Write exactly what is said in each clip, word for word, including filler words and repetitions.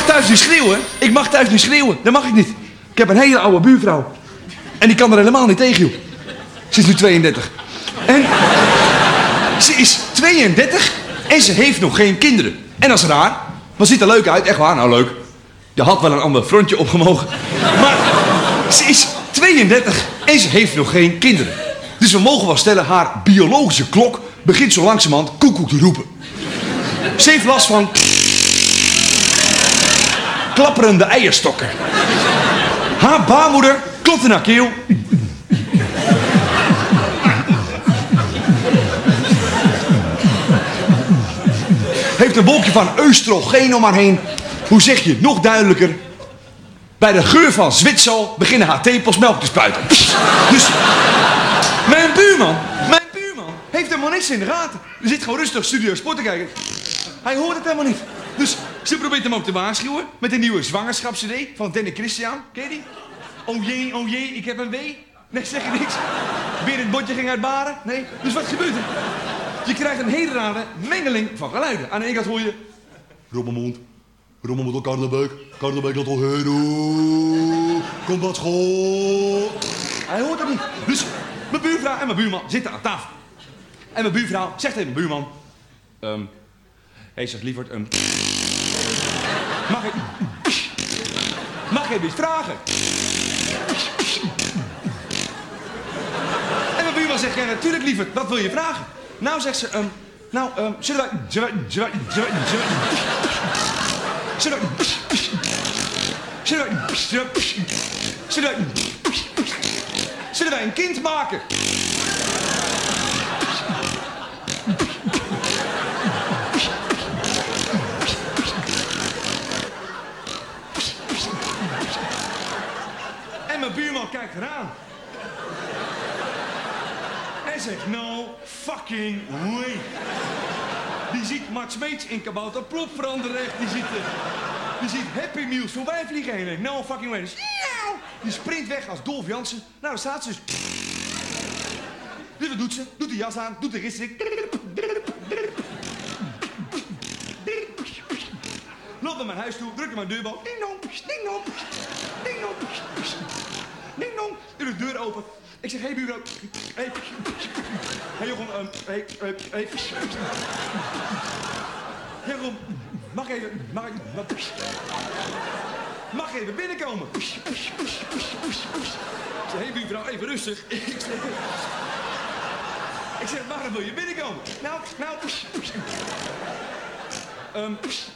mag thuis niet schreeuwen. Ik mag thuis niet schreeuwen. Dat mag ik niet. Ik heb een hele oude buurvrouw. En die kan er helemaal niet tegen, joh. Ze is nu tweeëndertig. En ze is tweeëndertig en ze heeft nog geen kinderen. En dat is raar. Maar ziet er leuk uit. Echt waar, nou leuk. Je had wel een ander frontje opgemogen. Maar ze is tweeëndertig en ze heeft nog geen kinderen. Dus we mogen wel stellen, haar biologische klok begint zo langzamerhand koekoek te roepen. Ze heeft last van klapperende eierstokken. Haar baarmoeder klopt in haar keel. Heeft een wolkje van oestrogeen om haar heen. Hoe zeg je, nog duidelijker. Bij de geur van Zwitsal beginnen haar tepels melk te spuiten. Dus mijn buurman, mijn buurman heeft helemaal niks in de gaten. Er zit gewoon rustig Studio Sport te kijken. Hij hoort het helemaal niet. Dus ze probeert hem ook te waarschuwen met een nieuwe zwangerschapscd van Danny Christian. Ken je die? Oh jee, oh jee, ik heb een wee. Nee, zeg je niks. Weer het botje ging uit baren. Nee, dus wat gebeurt er? Je krijgt een hele rare mengeling van geluiden. Aan de ene kant hoor je... Rommelmond, Rommelmond op Karnebeek. Karnebeek dat al heen. Komt wat school. Hij hoort hem niet. Dus mijn buurvrouw en mijn buurman zitten aan tafel. En mijn buurvrouw zegt tegen mijn buurman... Um, Hé, zegt lieverd, um, mag ik... Mag ik even iets vragen? En mijn buurman zegt, ja, natuurlijk lieverd, wat wil je vragen? Nou, zegt ze, um, nou, um, zullen wij... Zullen wij... Zullen wij... Zullen wij... Zullen wij... Zullen wij... Zullen wij... Zullen wij een kind maken? En mijn buurman kijkt eraan. En zegt, no fucking way. Die ziet Mart Smeets in Kabouter Plop veranderen. Die ziet, uh, die ziet Happy Meals voorbij vliegen. En denkt, no fucking way. Dus, die sprint weg als Dolf Jansen. Nou, daar staat ze dus. Dus wat doet ze? Doet de jas aan, doet de ritstrik. Loopt naar mijn huis toe, drukt naar mijn deurbel. Ding dong, ding dong, ding dong, ding dong. Doe de deur open. Ik zeg, hé hey, buurvrouw. Hé, hey. Hey, Jochem, um, hé, hé, hé. Hé, Rom, mag even, mag ik, mag even binnenkomen? Ik zeg, hé hey, buurvrouw, even rustig. Ik zeg, ik zeg, waarom wil je binnenkomen? Nou, nou. Um,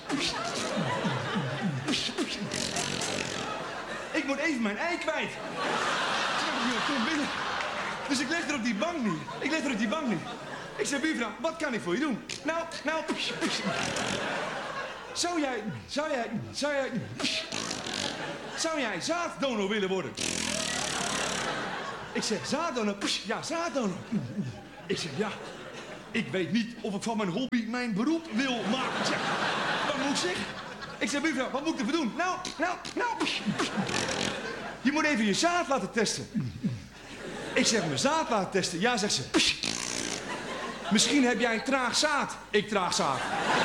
ik moet even mijn ei kwijt. Kom binnen. Dus ik leg er op die bank niet. Ik leg er op die bank niet. Ik zeg, buurvrouw, wat kan ik voor je doen? Nou, nou. Zou jij, zou jij, zou jij, zou jij zaaddonor willen worden? Ik zeg, zaaddonor? Ja, zaaddonor. Ik zeg, ja. Ik weet niet of ik van mijn hobby mijn beroep wil maken. Ik zeg, wat moet ik zeggen? Ik zeg, buurvrouw, wat moet ik ervoor doen? Nou, nou, nou. Je moet even je zaad laten testen. Ik zeg, mijn zaad laten testen? Ja, zegt ze. Misschien heb jij traag zaad. Ik traag zaad.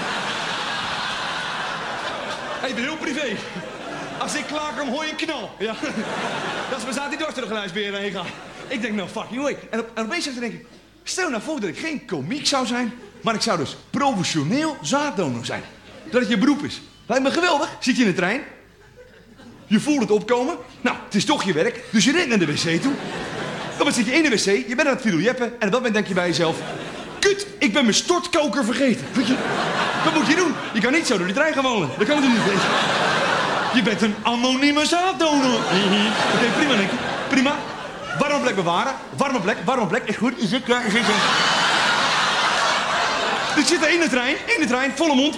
Even heel privé. Als ik klaar kom, hoor je een knal. Ja. Dat is mijn zaad die dwars door de geluidsbeheer heen gaat. Ik denk, nou, fucking way. En, op, en opeens zeg ik, denk ik, stel nou voor dat ik geen komiek zou zijn, maar ik zou dus professioneel zaaddonor zijn. Dat het je beroep is. Lijkt me geweldig. Zit je in de trein? Je voelt het opkomen. Nou, het is toch je werk, dus je rent naar de wc toe. Dan zit je in de wc, je bent aan het fideljeppen en op dat moment denk je bij jezelf... Kut, ik ben mijn stortkoker vergeten. Weet je, wat moet je doen? Je kan niet zo door die trein gaan wonen. Dat kan natuurlijk niet. Je bent een anonieme zaaddonor. Oké, okay, prima, denk ik. Prima. Warme plek bewaren. Warme plek, warme plek. Echt goed. Is het klaar? Is het klaar? Dus ik zit er in de trein, in de trein, volle mond.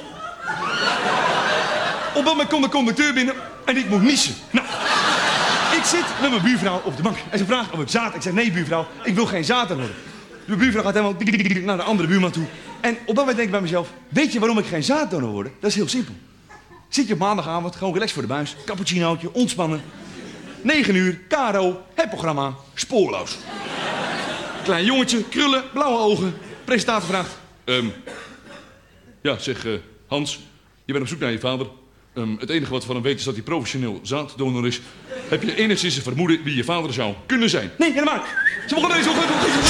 Op dat moment komt de conducteur binnen en ik moet niezen. Nou, ik zit met mijn buurvrouw op de bank. En ze vraagt of ik zaad. Ik zeg, nee buurvrouw, ik wil geen zaad worden. De buurvrouw gaat helemaal naar de andere buurman toe. En op dat moment denk ik bij mezelf, weet je waarom ik geen zaaddonor word? Dat is heel simpel. Zit je op maandagavond, gewoon relaxed voor de buis, cappuccinootje, ontspannen. negen uur, K R O, het programma, spoorloos. Klein jongetje, krullen, blauwe ogen. Presentator vraagt, um, ja zeg uh, Hans, je bent op zoek naar je vader. Um, het enige wat we van hem weten is dat hij professioneel zaaddonor is. Heb je enigszins een vermoeden wie je vader zou kunnen zijn? Nee, helemaal niet. Ze mogen deze